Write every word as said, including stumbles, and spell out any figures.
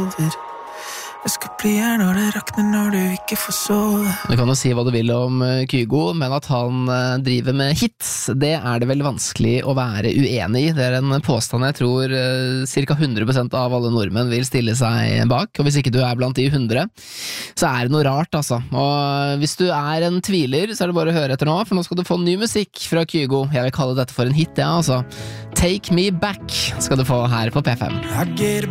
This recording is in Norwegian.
sover. Jeg skal bli her når det rakner, når du ikke får sove. Du kan jo si hva du vil om Kygo, men at han driver med hits, det er det vel vanskelig å være uenig i. Det er en påstand jeg tror cirka hundre prosent av alle nordmenn vil stille seg bak, og hvis ikke du er blant de hundre, så er det noe rart, altså. Og hvis du er en tviler, så er det bare å høre etter nå, for nå skal du få ny musikk fra Kygo. Jeg vil kalle dette for en hit, ja, altså. Take Me Back skal du få her på P fem.